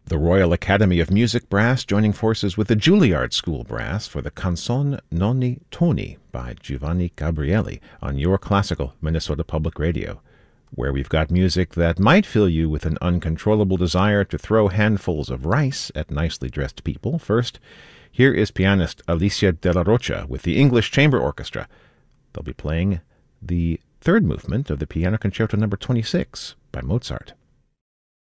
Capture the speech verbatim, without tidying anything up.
The Royal Academy of Music Brass joining forces with the Juilliard School Brass for the Canzone Nonni Toni by Giovanni Gabrieli on your classical Minnesota Public Radio, where we've got music that might fill you with an uncontrollable desire to throw handfuls of rice at nicely dressed people. First, here is pianist Alicia de la Rocha with the English Chamber Orchestra. They'll be playing the third movement of the Piano Concerto number twenty-six by Mozart.